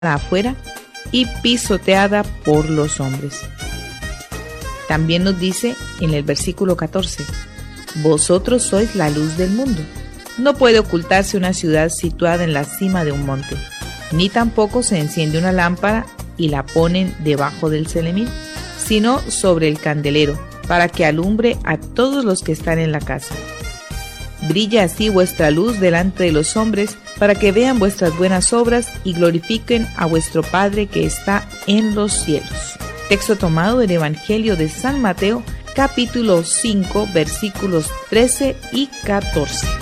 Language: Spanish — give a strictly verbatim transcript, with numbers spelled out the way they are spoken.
afuera y pisoteada por los hombres. También nos dice en el versículo catorce, vosotros sois la luz del mundo. No puede ocultarse una ciudad situada en la cima de un monte, ni tampoco se enciende una lámpara y la ponen debajo del celemín, sino sobre el candelero, para que alumbre a todos los que están en la casa. Brilla así vuestra luz delante de los hombres, para que vean vuestras buenas obras y glorifiquen a vuestro Padre que está en los cielos. Texto tomado del Evangelio de San Mateo, capítulo cinco, versículos trece y catorce.